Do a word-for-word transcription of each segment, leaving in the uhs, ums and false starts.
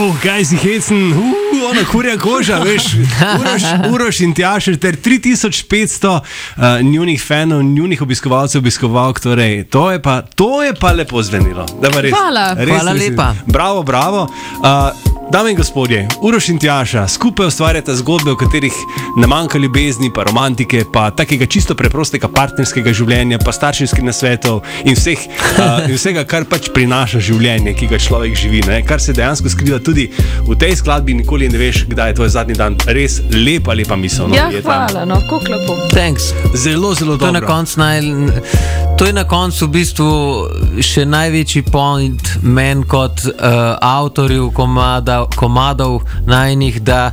Wow, kaj si hecen, uh, ona kurja koža, veš, Uroš, Uroš in Tjaša ter tri tisoč petsto uh, njunih fanov, njunih obiskovalcev, obiskovalk, torej, to je pa, to je pa lepo zvenilo. Res, hvala, res, hvala res, lepa. Bravo, bravo. Uh, Dame in gospodje, Uroš in Tjaša skupaj ustvarjata zgodbe, v katerih ne manjka ljubezni, pa romantike, pa takega čisto preprostega partnerskega življenja, pa starševskih nasvetov in, vseh, uh, in vsega, kar pač prinaša življenje, ki ga človek živi. Ne? Kar se dejansko skriva tudi v tej skladbi, nikoli ne veš, kdaj je tvoj zadnji dan. Res lepa, lepa misel. No, ja, hvala, no, kako lepo. Thanks. Zelo, zelo dobro. To je na koncu naj... To je na koncu v bistvu še največji point meni kot uh, avtorju komada, komadov najnih, da,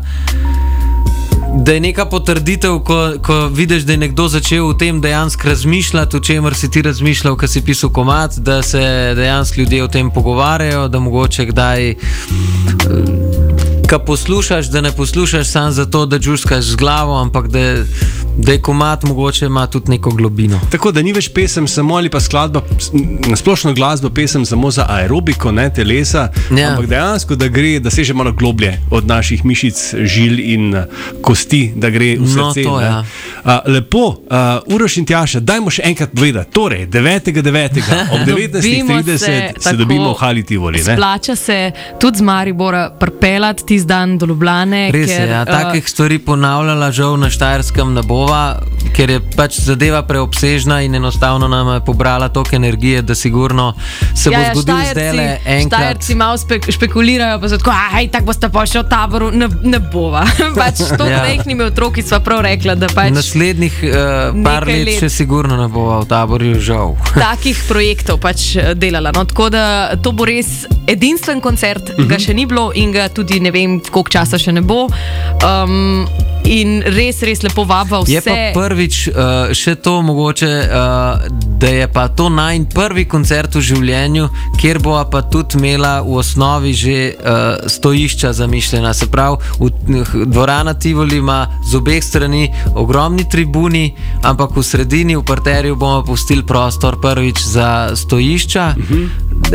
da je neka potrditev, ko, ko vidiš, da je nekdo začel o tem dejansko razmišljati, o čemer si ti razmišljal, ko si pisal komad, da se dejansko ljudje o tem pogovarjajo, da mogoče kdaj... Uh, Ko poslušaš, da ne poslušaš samo zato, da džuskaš z glavo, ampak da, da je komad mogoče ima tudi neko globino. Tako da ni več pesem samo ali pa skladba, nasplošno glasbo pesem samo za aerobiko, ne, telesa, ja. Ampak dejansko, da gre, da seže malo globlje od naših mišic, žil in kosti, da gre v srce. No, to, ja. uh, lepo, uh, Uroš in Tjaša, dajmo še enkrat povedati. Torej, devetega devetega ob devetnajstih trideset se, se dobimo v Hali Tivoli. Splača se tudi z Maribora prpelati dan do Ljubljane. Res je, ja, takih uh, stvari ponavljala žal na Štajerskem ne bova, ker je pač zadeva preobsežna in enostavno nam je pobrala toliko energije, da sigurno se ja, bo zgodil zdajle enkrat. Štajerci malo spek špekulirajo, pa so tako, aj, tako boste pa še v taboru, ne, ne bova. Pač to ja. Rejhnimi otroki sva prav rekla, da pač naslednjih uh, par let, let še sigurno ne bova v taborju, žal. Takih projektov pač delala, no, tako da to bo res edinstven koncert, uh-huh. Ga še ni bilo in ga tudi ne vem, koliko časa še ne bo. Um, in res, res lepo vaba vse. Je pa prvič uh, še to mogoče, uh, da je pa to najn prvi koncert v življenju, kjer bo pa tudi imela v osnovi že uh, stojišča zamišljena. Se pravi, v, dvorana Tivoli ima z obeh strani ogromni tribuni, ampak v sredini, v parterju bomo pustili prostor prvič za stojišča. Uh-huh.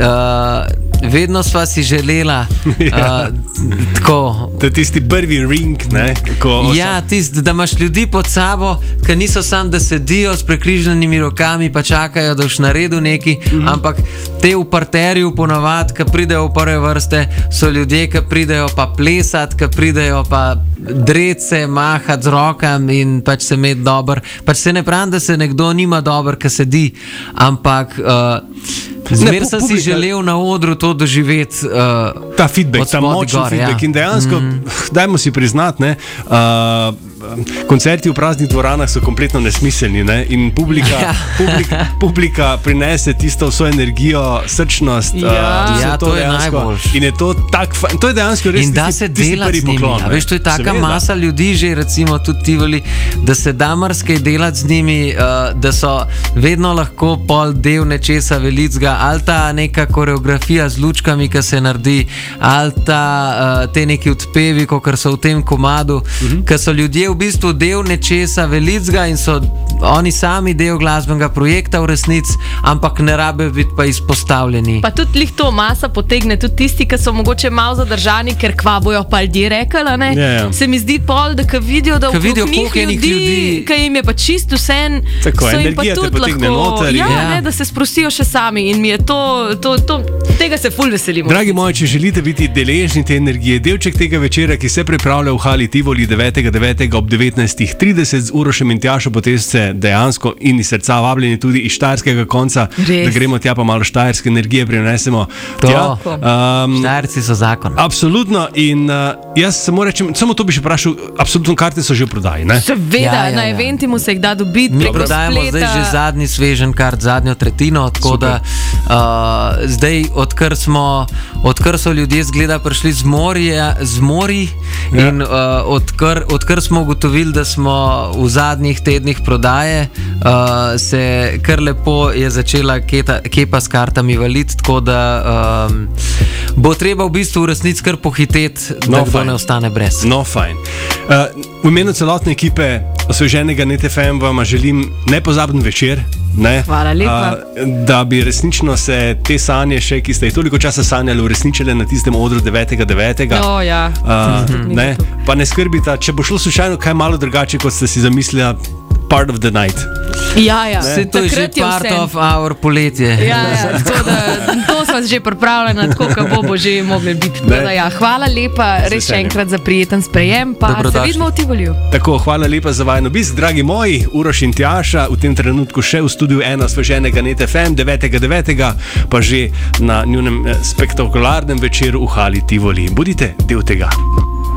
Uh, vedno sva si želela ja. uh, tako. To je tisti prvi ring, ne? Ko ja, tist, da imaš ljudi pod sabo, ki niso sam, da sedijo s prekrižanimi rokami pa čakajo, da boš naredil neki, mm-hmm. ampak te v parterju ponavadi, ki pridejo v prve vrste, so ljudje, ki pridejo pa plesati, ki pridejo pa drece, mahati z rokami in pač se imeti dober. Pač se ne pravim, da se nekdo nima dober, ki sedi, ampak uh, zmer sem si želel na odru to doživeti. Uh, ta feedback, ta močni gor, feedback ja. In dejansko, mm. dajmo si priznati, ne, uh, koncerti v praznih dvoranah so kompletno nesmiselni, ne, in publika, ja. publika, publika prinese tisto vso energijo, srčnost. Ja, uh, ja to, to je najboljš. In je to tak, to je dejansko res in da tisti, se dela z njimi. poklon, Veš, to je taka Seveda. Masa ljudi že, recimo tudi Tivoli, da se da marsikaj delati z njimi, uh, da so vedno lahko pol del nečesa velicga, ali ta neka koreografija z lučkami, ki se naredi, ali ta uh, te neki odpevi, kot so v tem komadu, uh-huh. Ki so ljudje v bistvu del nečesa velicga in so oni sami del glasbenega projekta v resnici, ampak ne rabe biti pa izpostavljeni. Pa tudi lih to masa potegne, tudi tisti, ki so mogoče malo zadržani, ker kva bojo pa ljudje rekli, ne? Yeah, yeah. Se mi zdi pol, da ko vidijo, da Ko vidijo, okrog njih ljudi, ljudi... ki jim je pa čisto vsem, Tako, so jim pa energija te tudi potegne lahko, noter, ja, ja. Ne, da se sprostijo še sami in mi je to, to, to tega se ful veselimo. Dragi moji, če želite biti deležni te energije, delček tega večera, ki se pripravlja v Hali Tivoli devetega devetega ob devetnajstih trideset z Urošem in Tjašo, potem ste dejansko in iz srca vabljeni tudi iz štajerskega konca, Res. Da gremo tja pa malo štajerske energije prinesemo. To. Tja. Um, Štajerci so zakon. Absolutno in uh, jaz samo rečem, samo to bi še vprašal, absolutno karte so že v prodaji, ne? Seveda, Ja, ja, na ja. Eventimu se jih da dobiti Mi preko prodajamo spleta. zdaj že zadnji svežen kart, zadnjo tretjino, tako Super. da uh, zdaj, odkar smo, odkar so ljudje zgleda prišli z morja, z mori Ja. in uh, odkar, odkar smo ugotovili, da smo v zadnjih tednih prodaje, uh, se kar lepo je začela keta, kepa s kartami valiti, tako da um, bo treba v bistvu v resnici kar pohiteti, da No, kdo fajn. ne ostane brez. No, fajn. Uh, v imenu celotne ekipe osveženega Net F M vam želim nepozaben večer. Ne? Hvala lepa. Uh, da bi resnično se te sanje, še, ki ste jih toliko časa sanjali, uresničile na tistem odru devetega devetega. O, ja. Uh, Mhm. ne? Pa ne skrbite, če bo šlo slučajno kaj malo drugače, kot ste si zamislili, part of the night. Ja, ja. Vse to je že Takrat je part vse. of our poletje. Ja, ja, tako da, to smo že pripravljeni, tako kot bo, bo že mogli biti. Tako da, ja, hvala lepa, res še veseljem. enkrat za prijeten sprejem, pa se Dobrodošli. vidimo v Tivoliju. Tako, hvala lepa za vajen obisk, dragi moji, Uroš in Tjaša, v tem trenutku še v studiu ena osveženega Net F M, devetega devetega, pa že na njunem eh, spektakularnem večeru v Hali Tivoli. Bodite del tega.